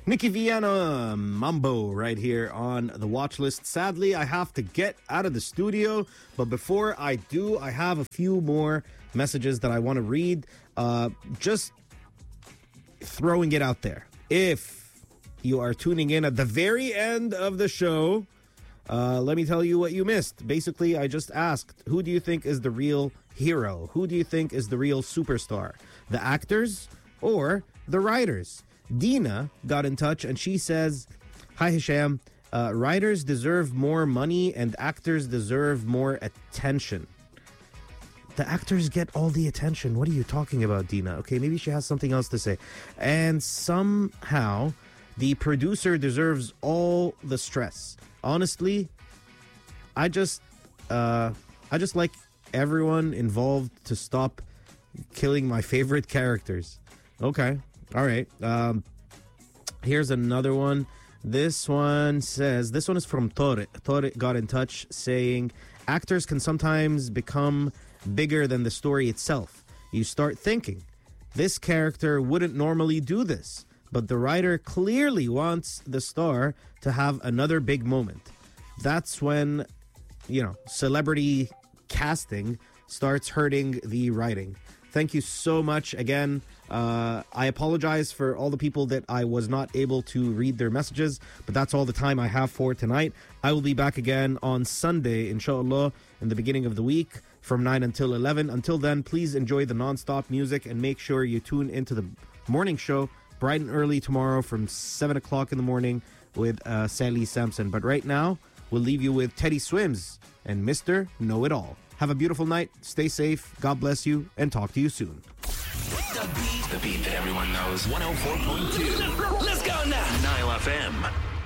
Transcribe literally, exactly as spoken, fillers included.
Nikki Viana, Mambo, right here on the watch list. Sadly, I have to get out of the studio, but before I do, I have a few more messages that I want to read. Uh, just throwing it out there. If you are tuning in at the very end of the show, uh, let me tell you what you missed. Basically, I just asked, who do you think is the real hero? Who do you think is the real superstar? The actors or the writers? Dina got in touch and she says, hi Hisham, uh, writers deserve more money and actors deserve more attention. The actors get all the attention. What are you talking about, Dina? Okay, maybe she has something else to say. And somehow the producer deserves all the stress. Honestly, I just uh, I just like everyone involved to stop killing my favorite characters. Okay. All right. Um, here's another one. This one says, this one is from Tore. Tore got in touch saying, actors can sometimes become bigger than the story itself. You start thinking, this character wouldn't normally do this, but the writer clearly wants the star to have another big moment. That's when, you know, celebrity casting starts hurting the writing. Thank you so much again. Uh, I apologize for all the people that I was not able to read their messages, but that's all the time I have for tonight. I will be back again on Sunday, inshallah, in the beginning of the week from nine until eleven. Until then, please enjoy the non-stop music and make sure you tune into the morning show bright and early tomorrow from seven o'clock in the morning with uh, Sally Sampson. But right now, we'll leave you with Teddy Swims and Mister Know-It-All. Have a beautiful night. Stay safe. God bless you. And talk to you soon. The beat, the beat that everyone knows. one oh four point two. Let's go now. Nile F M.